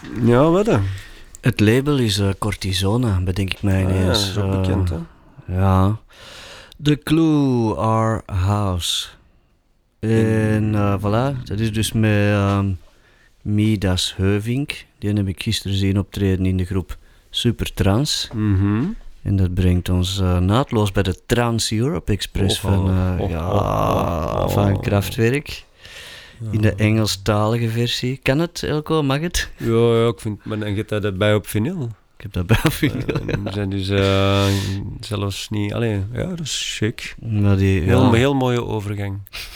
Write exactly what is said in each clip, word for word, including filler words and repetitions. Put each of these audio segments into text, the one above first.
Ja, wat dan? Het label is uh, Cortisona, bedenk ik mij ineens. Ah, ja, dat is ook bekend, hè? Uh, ja. The Clue, Our House. En uh, voilà, dat is dus met um, Midas Heuvink. Die heb ik gisteren zien optreden in de groep Supertrans. Mm-hmm. En dat brengt ons uh, naadloos bij de Trans Europe Express oh, van, uh, oh, ja, oh, oh, oh. van Kraftwerk. In de Engelstalige versie. Kan het, Elko? Mag het? Ja, ja, ik vind... Maar dan gaat dat erbij op vinyl. Ik heb dat bij op vinyl, uh, ja. We zijn dus uh, zelfs niet... Allee, ja, dat is chic. Maar die, heel, ja. heel mooie overgang.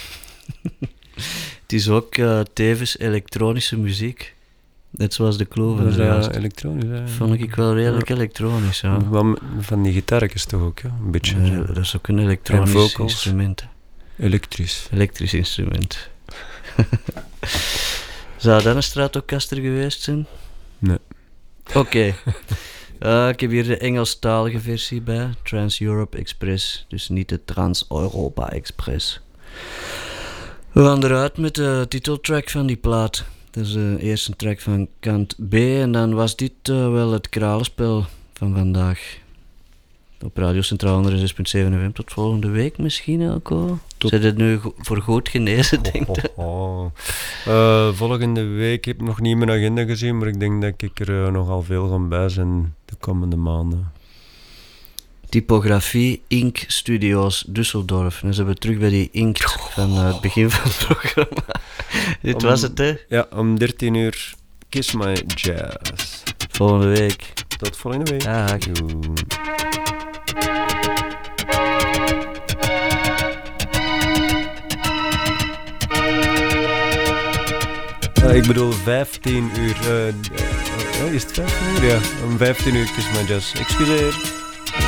Het is ook uh, tevens elektronische muziek. Net zoals de Clue van de ja, elektronisch, ja. Vond ik wel redelijk ja. elektronisch, ja. Van die gitaartjes toch ook, ja? Een beetje. Ja, dat is ook een elektronisch instrument. Elektrisch. Elektrisch instrument. Zou dat een Stratocaster geweest zijn? Nee. Oké. Okay. Uh, ik heb hier de Engelstalige versie bij. Trans-Europe Express. Dus niet de Trans-Europa Express. We gaan eruit met de titeltrack van die plaat. Dat is de eerste track van kant B. En dan was dit uh, wel het kralenspel van vandaag. Op Radio Centraal honderdzes komma zeven F M. Tot volgende week misschien, Elko. Tot... Zijn het nu go- voor goed genezen, denk ik? Oh, oh. uh, volgende week heb ik nog niet mijn agenda gezien, maar ik denk dat ik er uh, nogal veel gaan bij zijn de komende maanden. Typografie Ink Studios Düsseldorf. En ze hebben terug bij die Ink van uh, het begin van het programma. Dit om, was het, hè? Ja, om dertien uur Kiss My Jazz. Volgende week. Tot volgende week. Dag. Uh, ik bedoel vijftien uur. Uh, uh, is het vijftien uur? Ja, om vijftien uur Kiss My Jazz. Excuseer.